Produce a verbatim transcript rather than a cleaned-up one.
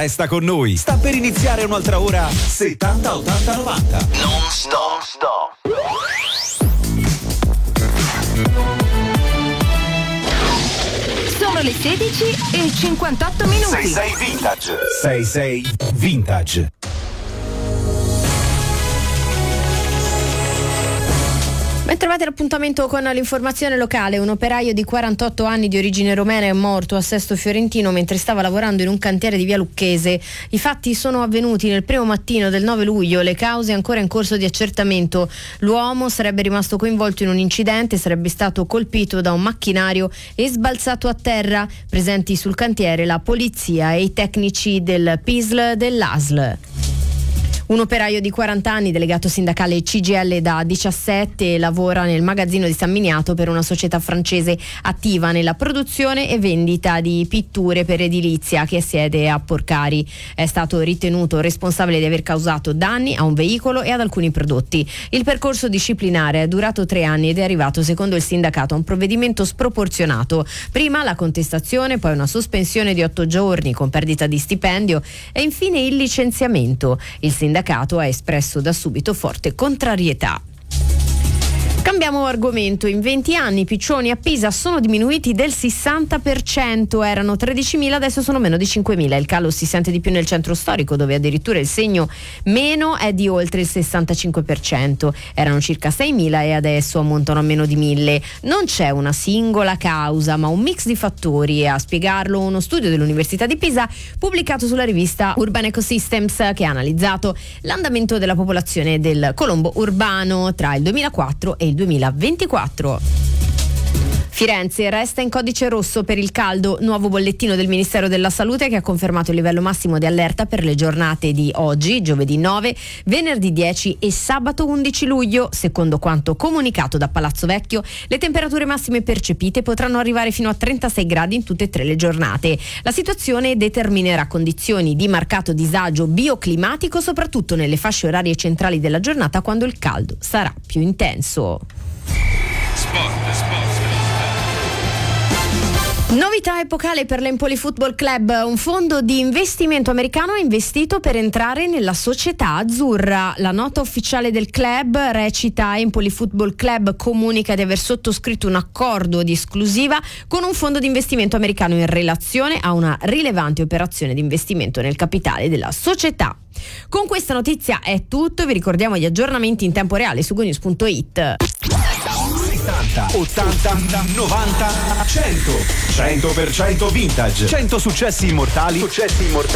Resta con noi, sta per iniziare un'altra ora settanta ottanta novanta. Non stop, stop. Sono le sedici e cinquantotto minuti. sei sei Vintage. sei sei Vintage. Ben trovati l'appuntamento con l'informazione locale. Un operaio di quarantotto anni di origine romena è morto a Sesto Fiorentino mentre stava lavorando in un cantiere di via Lucchese. I fatti sono avvenuti nel primo mattino del nove luglio, le cause ancora in corso di accertamento. L'uomo sarebbe rimasto coinvolto in un incidente, sarebbe stato colpito da un macchinario e sbalzato a terra. Presenti sul cantiere la polizia e i tecnici del P I S L dell'A S L. Un operaio di quaranta anni, delegato sindacale C G I L da diciassette, lavora nel magazzino di San Miniato per una società francese attiva nella produzione e vendita di pitture per edilizia che ha sede a Porcari. È stato ritenuto responsabile di aver causato danni a un veicolo e ad alcuni prodotti. Il percorso disciplinare è durato tre anni ed è arrivato, secondo il sindacato, a un provvedimento sproporzionato. Prima la contestazione, poi una sospensione di otto giorni con perdita di stipendio e infine il licenziamento. Il sindacato ha espresso da subito forte contrarietà. Cambiamo argomento. In venti anni i piccioni a Pisa sono diminuiti del sessanta per cento, erano tredicimila, adesso sono meno di cinquemila. Il calo si sente di più nel centro storico, dove addirittura il segno meno è di oltre il sessantacinque per cento. Erano circa seimila e adesso ammontano a meno di mille. Non c'è una singola causa, ma un mix di fattori, e a spiegarlo uno studio dell'Università di Pisa pubblicato sulla rivista Urban Ecosystems, che ha analizzato l'andamento della popolazione del colombo urbano tra il duemilaquattro e il duemilaventiquattro. Firenze resta in codice rosso per il caldo, nuovo bollettino del Ministero della Salute che ha confermato il livello massimo di allerta per le giornate di oggi, giovedì nove, venerdì dieci e sabato undici luglio. Secondo quanto comunicato da Palazzo Vecchio, le temperature massime percepite potranno arrivare fino a trentasei gradi in tutte e tre le giornate. La situazione determinerà condizioni di marcato disagio bioclimatico, soprattutto nelle fasce orarie centrali della giornata, quando il caldo sarà più intenso. Sport, sport. Novità epocale per l'Empoli Football Club. Un fondo di investimento americano ha investito per entrare nella società azzurra. La nota ufficiale del club recita: Empoli Football Club comunica di aver sottoscritto un accordo di esclusiva con un fondo di investimento americano in relazione a una rilevante operazione di investimento nel capitale della società. Con questa notizia è tutto, vi ricordiamo gli aggiornamenti in tempo reale su gonews punto it. settanta, ottanta, novanta, cento. cento per cento vintage. cento successi immortali. Successi immortali.